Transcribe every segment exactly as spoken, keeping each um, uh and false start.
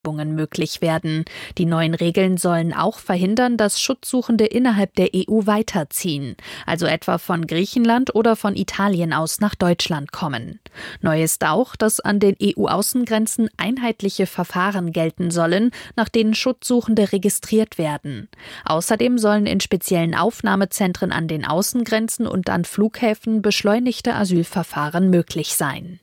möglich werden. Die neuen Regeln sollen auch verhindern, dass Schutzsuchende innerhalb der E U weiterziehen, also etwa von Griechenland oder von Italien aus nach Deutschland kommen. Neu ist auch, dass an den E U-Außengrenzen einheitliche Verfahren gelten sollen, nach denen Schutzsuchende registriert werden. Außerdem sollen in speziellen Aufnahmezentren an den Außengrenzen und an Flughäfen beschleunigte Asylverfahren möglich sein.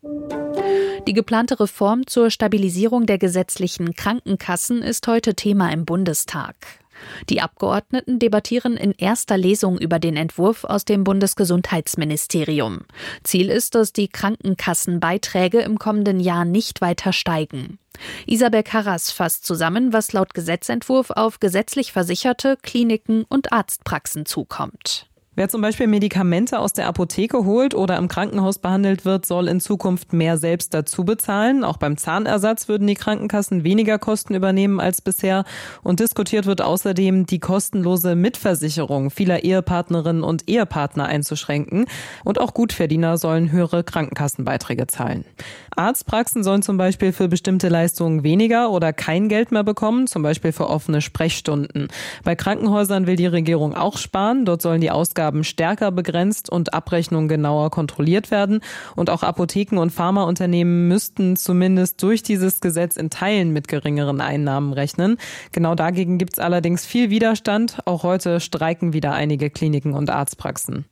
Die geplante Reform zur Stabilisierung der gesetzlichen Krankenkassen ist heute Thema im Bundestag. Die Abgeordneten debattieren in erster Lesung über den Entwurf aus dem Bundesgesundheitsministerium. Ziel ist, dass die Krankenkassenbeiträge im kommenden Jahr nicht weiter steigen. Isabel Karras fasst zusammen, was laut Gesetzentwurf auf gesetzlich Versicherte, Kliniken und Arztpraxen zukommt. Wer zum Beispiel Medikamente aus der Apotheke holt oder im Krankenhaus behandelt wird, soll in Zukunft mehr selbst dazu bezahlen. Auch beim Zahnersatz würden die Krankenkassen weniger Kosten übernehmen als bisher. Und diskutiert wird außerdem, die kostenlose Mitversicherung vieler Ehepartnerinnen und Ehepartner einzuschränken. Und auch Gutverdiener sollen höhere Krankenkassenbeiträge zahlen. Arztpraxen sollen zum Beispiel für bestimmte Leistungen weniger oder kein Geld mehr bekommen, zum Beispiel für offene Sprechstunden. Bei Krankenhäusern will die Regierung auch sparen. Dort sollen die Ausgaben stärker begrenzt und Abrechnungen genauer kontrolliert werden. Und auch Apotheken und Pharmaunternehmen müssten zumindest durch dieses Gesetz in Teilen mit geringeren Einnahmen rechnen. Genau dagegen gibt es allerdings viel Widerstand. Auch heute streiken wieder einige Kliniken und Arztpraxen.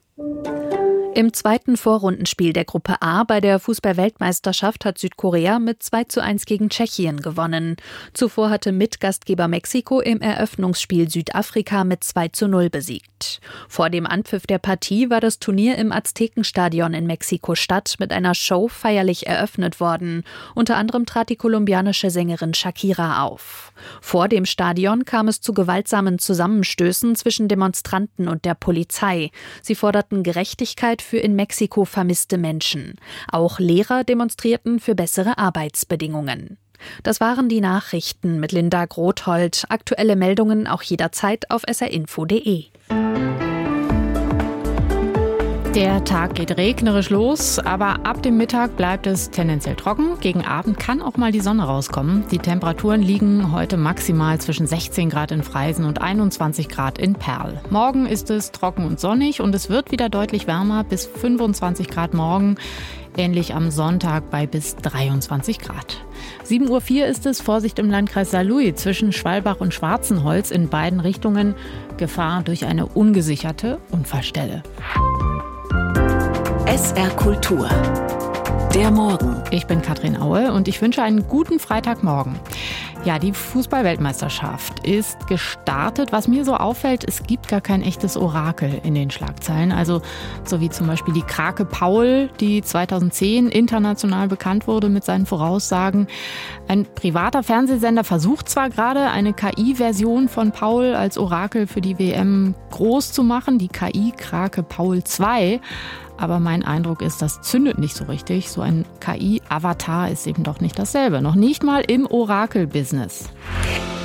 Im zweiten Vorrundenspiel der Gruppe A bei der Fußball-Weltmeisterschaft hat Südkorea mit zwei zu eins gegen Tschechien gewonnen. Zuvor hatte Mitgastgeber Mexiko im Eröffnungsspiel Südafrika mit zwei zu null besiegt. Vor dem Anpfiff der Partie war das Turnier im Aztekenstadion in Mexiko-Stadt mit einer Show feierlich eröffnet worden. Unter anderem trat die kolumbianische Sängerin Shakira auf. Vor dem Stadion kam es zu gewaltsamen Zusammenstößen zwischen Demonstranten und der Polizei. Sie forderten Gerechtigkeit für in Mexiko vermisste Menschen. Auch Lehrer demonstrierten für bessere Arbeitsbedingungen. Das waren die Nachrichten mit Linda Grothold. Aktuelle Meldungen auch jederzeit auf s r info punkt d e. Der Tag geht regnerisch los, aber ab dem Mittag bleibt es tendenziell trocken. Gegen Abend kann auch mal die Sonne rauskommen. Die Temperaturen liegen heute maximal zwischen sechzehn Grad in Freisen und einundzwanzig Grad in Perl. Morgen ist es trocken und sonnig und es wird wieder deutlich wärmer, bis fünfundzwanzig Grad morgen. Ähnlich am Sonntag bei bis dreiundzwanzig Grad. sieben Uhr vier ist es, Vorsicht im Landkreis Saarlouis zwischen Schwalbach und Schwarzenholz in beiden Richtungen. Gefahr durch eine ungesicherte Unfallstelle. S R Kultur. Der Morgen. Ich bin Katrin Aue und ich wünsche einen guten Freitagmorgen. Ja, die Fußball-Weltmeisterschaft ist gestartet. Was mir so auffällt, es gibt gar kein echtes Orakel in den Schlagzeilen. Also so wie zum Beispiel die Krake Paul, die zweitausendzehn international bekannt wurde mit seinen Voraussagen. Ein privater Fernsehsender versucht zwar gerade, eine K I-Version von Paul als Orakel für die W M groß zu machen, die K I Krake Paul zwei. Aber mein Eindruck ist, das zündet nicht so richtig. So ein K I-Avatar ist eben doch nicht dasselbe. Noch nicht mal im Orakel-Business.